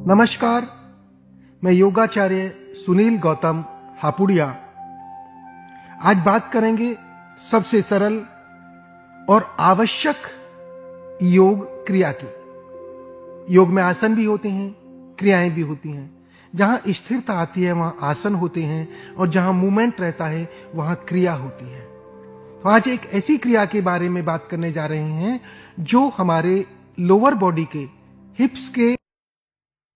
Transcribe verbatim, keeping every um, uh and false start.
नमस्कार, मैं योगाचार्य सुनील गौतम हापुड़िया। आज बात करेंगे सबसे सरल और आवश्यक योग क्रिया की। योग में आसन भी होते हैं, क्रियाएं भी होती हैं। जहां स्थिरता आती है वहां आसन होते हैं और जहां मूवमेंट रहता है वहां क्रिया होती है। तो आज एक ऐसी क्रिया के बारे में बात करने जा रहे हैं जो हमारे लोअर बॉडी के, हिप्स के